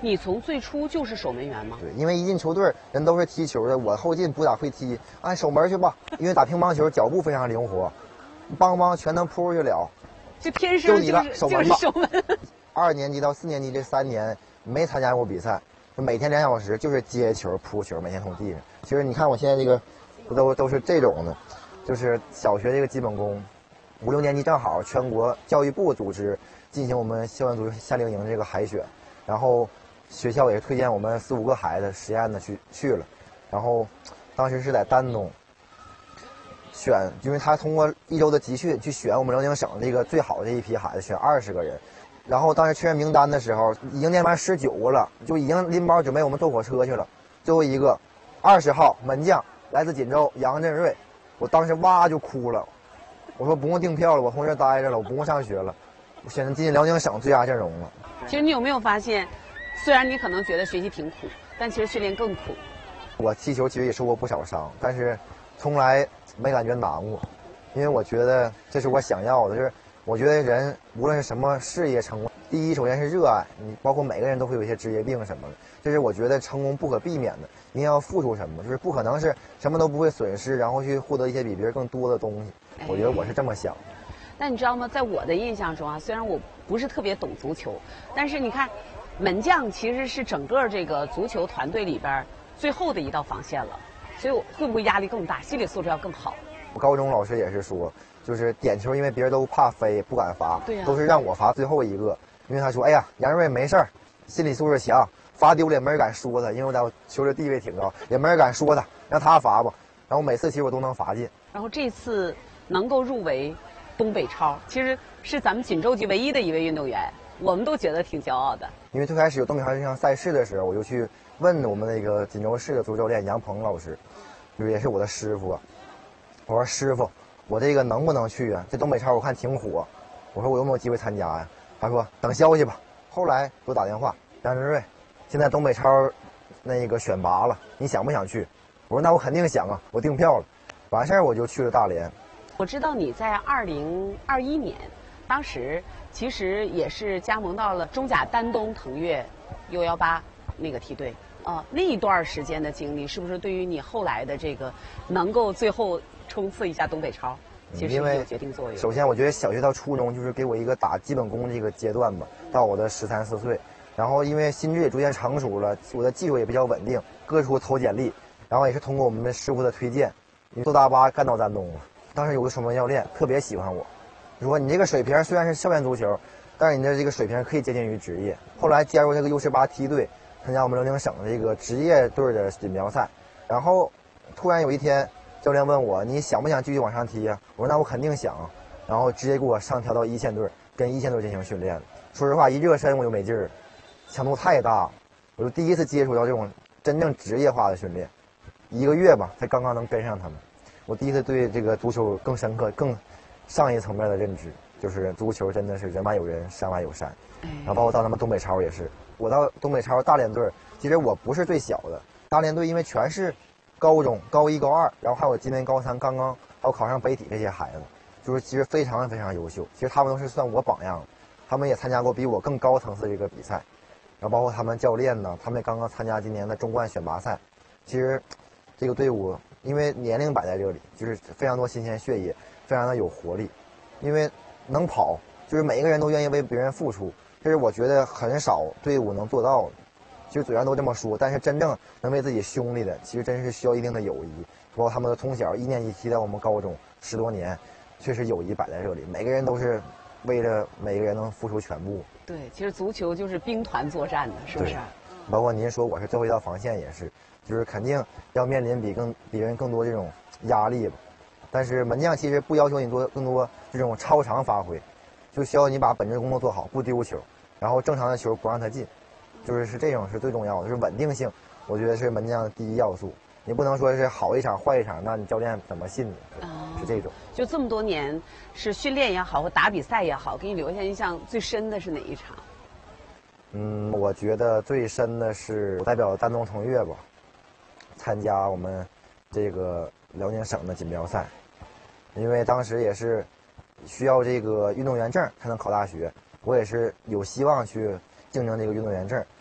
你从最初就是守门员吗？ 对，因为一进球队，人都是踢球的，我后进不咋会踢，按守门去吧。因为打乒乓球脚步非常灵活，邦邦全能扑出去了。 就天生就你了，守门吧。 守门。 2年级到4年级这3年没参加过比赛，就每天2小时就是接球、扑球，每天从地上。其实你看我现在这个，都是这种的，就是小学这个基本功。5、6年级正好全国教育部组织进行我们校园足球夏令营这个海选，然后学校也推荐我们4、5个孩子实验的去了，然后当时是在丹东选，因为他通过1周的集训去选我们辽宁省这个最好的一批孩子，选20个人。然后当时确认名单的时候，已经年满19个了，就已经拎包准备我们坐火车去了。最后一个20号门将来自锦州杨振瑞，我当时哇就哭了。我说不用订票了，我从这待着了，我不用上学了，我现在进辽宁省最佳阵容了。 其实你有没有发现，虽然你可能觉得学习挺苦，但其实训练更苦。 我踢球其实也受过不少伤，但是从来没感觉难过，因为我觉得这是我想要的。就是我觉得人无论是什么事业成功，第一首先是热爱，你包括每个人都会有一些职业病什么的，这是我觉得成功不可避免的，一定要付出什么，就是不可能是什么都不会损失，然后去获得一些比别人更多的东西。我觉得我是这么想。 但你知道吗？在我的印象中啊，虽然我不是特别懂足球，但是你看，门将其实是整个这个足球团队里边最后的一道防线了，所以会不会压力更大，心理素质要更好？ 我高中老师也是说，就是点球，因为别人都怕飞不敢罚，都是让我罚最后一个，因为他说，哎呀，杨瑞没事儿，心理素质强，罚丢了也没人敢说他，因为我在我球队地位挺高，也没人敢说他，让他罚吧。然后每次其实我都能罚进。 然后这次能够入围东北超，其实是咱们锦州籍唯一的一位运动员，我们都觉得挺骄傲的。 因为最开始有东北超这项赛事的时候，我就去问我们那个锦州市的足球教练杨鹏老师，就是也是我的师傅。我说师傅，我这个能不能去啊？这东北超我看挺火，我说我有没有机会参加呀？他说等消息吧。后来给我打电话，杨振瑞，现在东北超那个选拔了，你想不想去？我说那我肯定想啊，我订票了。完事儿我就去了大连。 我知道你在2021年，当时其实也是加盟到了中甲丹东腾越U18那个梯队。那一段时间的经历，是不是对于你后来的这个能够最后冲刺一下东北超，其实有决定作用？ 首先，我觉得小学到初中就是给我一个打基本功这个阶段吧，到我的13、14岁，然后因为心智也逐渐成熟了，我的技术也比较稳定，各处投简历，然后也是通过我们的师傅的推荐，坐大巴干到丹东了。当时有个守门教练特别喜欢我，说你这个水平虽然是校园足球，但是你的这个水平可以接近于职业。后来加入这个U18梯队，参加我们辽宁省这个职业队的锦标赛，然后突然有一天，教练问我你想不想继续往上踢啊？我说那我肯定想，然后直接给我上调到1线队，跟1线队进行训练。说实话，一热身我就没劲儿，强度太大，我就第一次接触到这种真正职业化的训练，1个月吧，才刚刚能跟上他们。我第一次对这个足球更深刻、更上一层面的认知，就是足球真的是人外有人，山外有山。然后包括到他们东北超也是，我到东北超大连队，其实我不是最小的，大连队因为全是高中高1、高2，然后还有今年高3刚刚还有考上北体这些孩子，就是其实非常非常优秀。其实他们都是算我榜样的，他们也参加过比我更高层次的这个比赛，然后包括他们教练呢，他们也刚刚参加今年的中冠选拔赛。其实这个队伍因为年龄摆在这里，就是非常多新鲜血液，非常的有活力，因为能跑，就是每一个人都愿意为别人付出，这是我觉得很少队伍能做到的。其实嘴上都这么说，但是真正能为自己兄弟的，其实真是需要一定的友谊。包括他们从小1年级踢到我们高中10多年，确实友谊摆在这里，每个人都是为了每个人能付出全部。 对，其实足球就是兵团作战的，是不是？ 包括您说我是最后一道防线也是，就是肯定要面临比人更多这种压力吧。但是门将其实不要求你更多这种超常发挥，就需要你把本职工作做好，不丢球，然后正常的球不让他进，就是这种是最重要的，就是稳定性，我觉得是门将的第一要素。你不能说是好一场坏一场，那你教练怎么信你？是这种。 就这么多年，是训练也好，或打比赛也好，给你留下印象最深的是哪一场？ 我觉得最深的是代表丹东腾越吧，参加我们这个辽宁省的锦标赛，因为当时也是需要这个运动员证才能考大学，我也是有希望去竞争这个运动员证。